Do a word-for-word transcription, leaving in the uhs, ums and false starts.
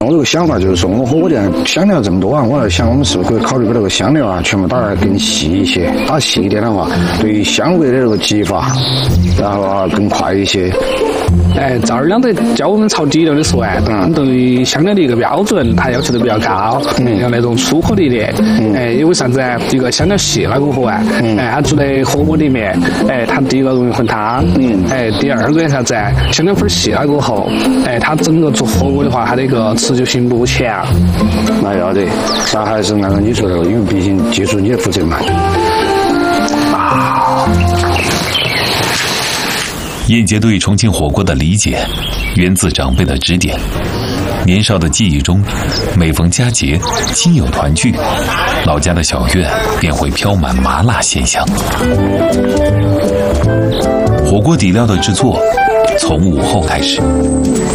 我有个想法，就是说我们火锅店香料这么多啊，我在想我们是不是可以考虑把这个香料啊全部打得更细一些，打细一点的话，对于香味的这个激发，然后啊更快一些。 哎，赵二两得教我们朝底料的说啊，嗯，对于香料的一个标准，它要求的比较高，嗯，像那种粗颗粒的，嗯，哎，因为啥子啊？一个香料细了过后啊，嗯，哎，它煮在火锅里面，哎，它第一个容易混汤，嗯，哎，第二个啥子啊？香料粉细了过后，哎，它整个做火锅的话，它的一个持久性不强。 那要得，那还是按照你说的，因为毕竟技术你也负责嘛。啊。 燕杰对重庆火锅的理解源自长辈的指点。年少的记忆中，每逢佳节亲友团聚，老家的小院便会飘满麻辣鲜香。火锅底料的制作从午后开始，